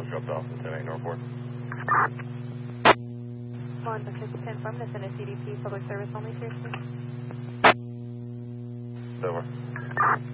was dropped off in 10 Northport. One participant from the Senate CDP Public Service Only Service. Over.